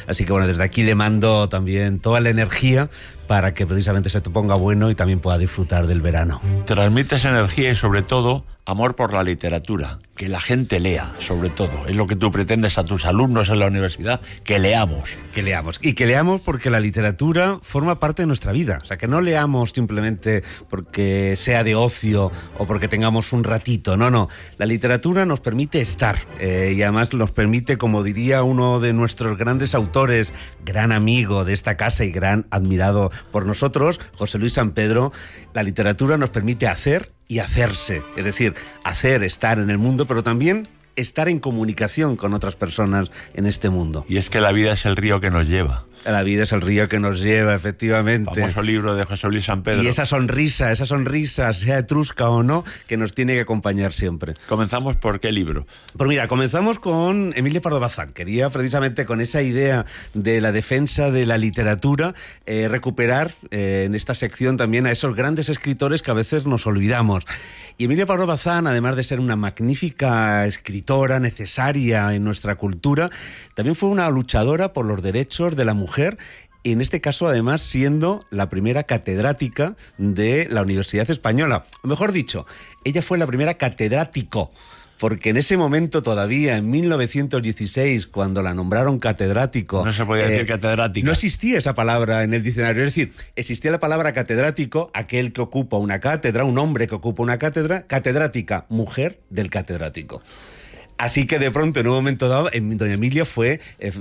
Así que bueno, desde aquí le mando también toda la energía para que precisamente se te ponga bueno y también pueda disfrutar del verano. Transmites energía y sobre todo amor por la literatura, que la gente lea, sobre todo. Es lo que tú pretendes a tus alumnos en la universidad, que leamos. Que leamos. Y que leamos porque la literatura forma parte de nuestra vida. O sea, que no leamos simplemente porque sea de ocio o porque tengamos un ratito. No. La literatura nos permite estar y además nos permite, como diría uno de nuestros grandes autores, gran amigo de esta casa y gran admirado por nosotros, José Luis Sampedro, la literatura nos permite hacer y hacerse, es decir, hacer, estar en el mundo, pero también estar en comunicación con otras personas en este mundo. Y es que la vida es el río que nos lleva. La vida es el río que nos lleva, efectivamente. Famoso libro de José Luis Sampedro. Y esa sonrisa, sea etrusca o no, que nos tiene que acompañar siempre. ¿Comenzamos por qué libro? Pues mira, comenzamos con Emilio Pardo Bazán. Quería precisamente con esa idea de la defensa de la literatura recuperar en esta sección también a esos grandes escritores que a veces nos olvidamos. Y Emilio Pardo Bazán, además de ser una magnífica escritora necesaria en nuestra cultura, también fue una luchadora por los derechos de la mujer, en este caso además siendo la primera catedrática de la Universidad Española. O mejor dicho, ella fue la primera catedrático, porque en ese momento todavía, en 1916, cuando la nombraron catedrático... No se podía decir catedrática. No existía esa palabra en el diccionario. Es decir, existía la palabra catedrático, aquel que ocupa una cátedra, un hombre que ocupa una cátedra, catedrática, mujer del catedrático. Así que de pronto, en un momento dado, doña Emilia fue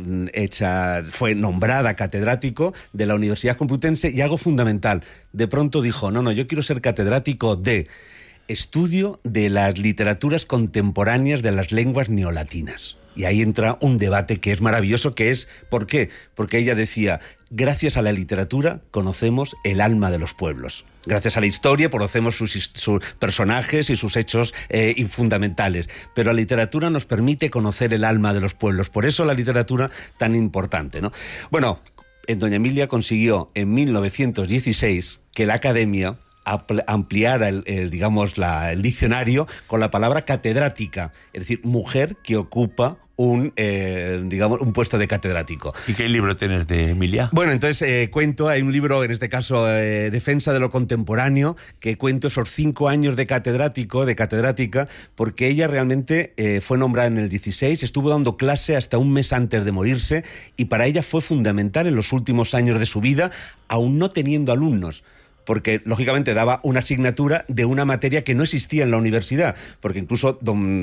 nombrada catedrático de la Universidad Complutense y algo fundamental. De pronto dijo, no, yo quiero ser catedrático de estudio de las literaturas contemporáneas de las lenguas neolatinas. Y ahí entra un debate que es maravilloso, que es, ¿por qué? Porque ella decía, gracias a la literatura conocemos el alma de los pueblos. Gracias a la historia conocemos sus personajes y sus hechos fundamentales. Pero la literatura nos permite conocer el alma de los pueblos. Por eso la literatura tan importante, ¿no? Bueno, doña Emilia consiguió en 1916 que la Academia ampliara el diccionario con la palabra catedrática, es decir, mujer que ocupa un puesto de catedrático. ¿Y qué libro tienes de Emilia? Bueno, entonces hay un libro, en este caso, Defensa de lo Contemporáneo, que cuento esos 5 años de catedrática, porque ella realmente fue nombrada en el 16, estuvo dando clase hasta un mes antes de morirse, y para ella fue fundamental en los últimos años de su vida, aún no teniendo alumnos, porque lógicamente daba una asignatura de una materia que no existía en la universidad, porque incluso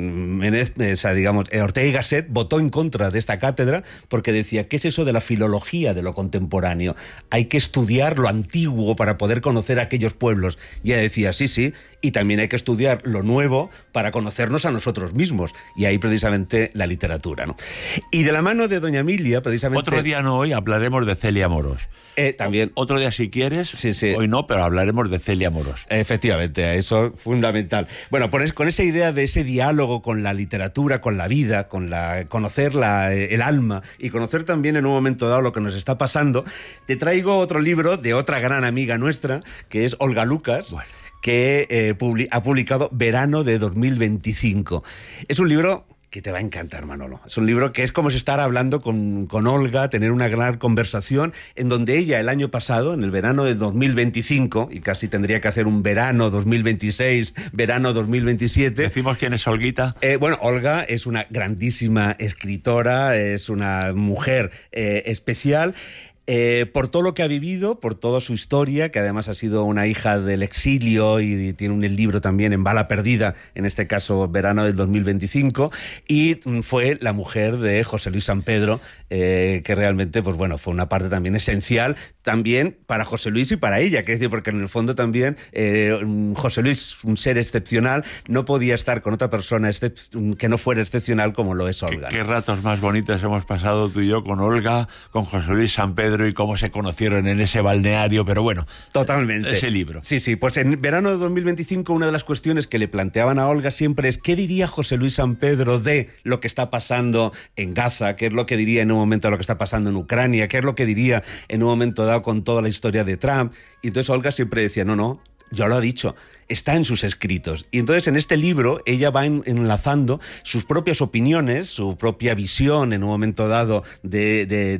Ortega y Gasset votó en contra de esta cátedra porque decía, ¿qué es eso de la filología de lo contemporáneo? Hay que estudiar lo antiguo para poder conocer a aquellos pueblos. Y ella decía, sí, y también hay que estudiar lo nuevo para conocernos a nosotros mismos, y ahí precisamente la literatura, ¿no? Y de la mano de doña Emilia, precisamente... Otro día no, hoy hablaremos de Celia Moros. También. Otro día si quieres, sí. Hoy no, pero hablaremos de Celia Moros. Efectivamente, eso es fundamental. Bueno, con esa idea de ese diálogo con la literatura, con la vida, conocer el alma y conocer también en un momento dado lo que nos está pasando, te traigo otro libro de otra gran amiga nuestra, que es Olga Lucas, que ha publicado Verano de 2025. Es un libro que te va a encantar, Manolo. Es un libro que es como si estar hablando con Olga, tener una gran conversación, en donde ella el año pasado, en el verano de 2025, y casi tendría que hacer un verano 2026, verano 2027... ¿Decimos quién es Olguita? Olga es una grandísima escritora, es una mujer especial... por todo lo que ha vivido, por toda su historia, que además ha sido una hija del exilio y tiene un libro también en Bala Perdida, en este caso verano del 2025, y fue la mujer de José Luis Sampedro, que realmente fue una parte también esencial, también para José Luis y para ella, que es decir, porque en el fondo también José Luis, un ser excepcional, no podía estar con otra persona que no fuera excepcional como lo es Olga. ¿Qué ratos más bonitos hemos pasado tú y yo con Olga, con José Luis Sampedro y cómo se conocieron en ese balneario, pero bueno, totalmente. Ese libro. Sí, pues en verano de 2025 una de las cuestiones que le planteaban a Olga siempre es ¿qué diría José Luis Sampedro de lo que está pasando en Gaza? ¿Qué es lo que diría en un momento de lo que está pasando en Ucrania? ¿Qué es lo que diría en un momento dado con toda la historia de Trump? Y entonces Olga siempre decía, no, ya lo ha dicho, está en sus escritos. Y entonces en este libro ella va enlazando sus propias opiniones, su propia visión en un momento dado de